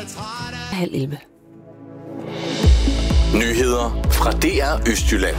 10:30. Nyheder fra DR Østjylland.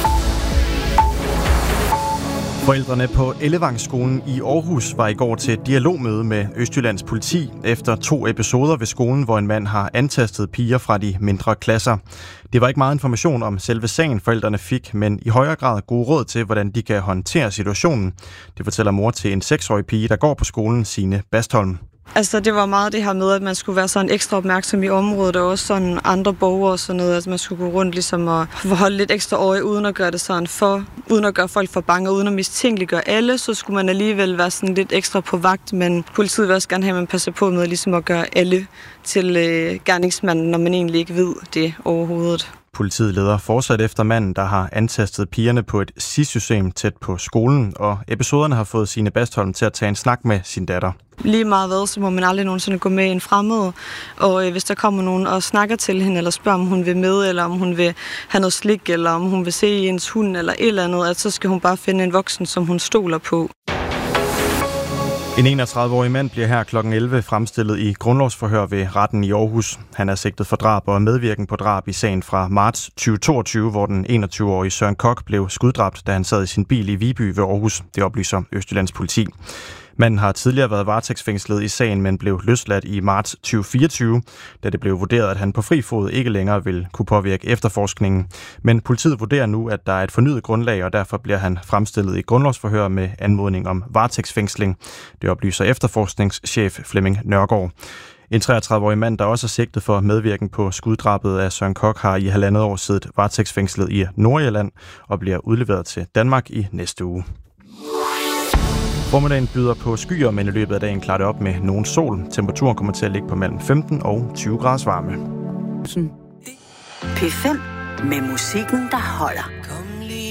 Forældrene på Ellevangsskolen i Aarhus var i går til dialogmøde med Østjyllands politi efter 2 episoder ved skolen, hvor en mand har antastet piger fra de mindre klasser. Det var ikke meget information om selve sagen, forældrene fik, men i højere grad gode råd til, hvordan de kan håndtere situationen. Det fortæller mor til en 6-årig pige, der går på skolen, Signe Bastholm. Altså det var meget det her med, at man skulle være sådan ekstra opmærksom i området, og også sådan andre borgere og sådan noget, at man skulle gå rundt ligesom og holde lidt ekstra øje, uden at gøre det sådan uden at gøre folk for bange, uden at mistænkeliggøre alle, så skulle man alligevel være sådan lidt ekstra på vagt, men politiet vil også gerne have, at man passer på med ligesom at gøre alle til gerningsmanden, når man egentlig ikke ved det overhovedet. Politiet leder fortsat efter manden, der har antastet pigerne på et SIS-system tæt på skolen, og episoderne har fået Signe Bastholm til at tage en snak med sin datter. Lige meget hvad, så må man aldrig nogensinde gå med en fremmed, og hvis der kommer nogen og snakker til hende, eller spørger, om hun vil med, eller om hun vil have noget slik, eller om hun vil se ens hund, eller et eller andet, at så skal hun bare finde en voksen, som hun stoler på. En 31-årig mand bliver her kl. 11 fremstillet i grundlovsforhør ved retten i Aarhus. Han er sigtet for drab og medvirken på drab i sagen fra marts 2022, hvor den 21-årige Søren Kok blev skuddræbt, da han sad i sin bil i Viby ved Aarhus. Det oplyser Østjyllands politi. Manden har tidligere været varetægtsfængslet i sagen, men blev løsladt i marts 2024, da det blev vurderet, at han på fri fod ikke længere vil kunne påvirke efterforskningen. Men politiet vurderer nu, at der er et fornyet grundlag, og derfor bliver han fremstillet i grundlovsforhør med anmodning om varetægtsfængsling. Det oplyser efterforskningschef Flemming Nørgaard. En 33-årig mand, der også er sigtet for medvirken på skuddrabet af Søren Kok, har i 1,5 år siddet varetægtsfængslet i Nordjylland og bliver udleveret til Danmark i næste uge. Formiddagen byder på skyer, men i løbet af dagen klarer det op med nogen sol. Temperaturen kommer til at ligge på mellem 15 og 20 graders varme. P5 med musikken, der holder.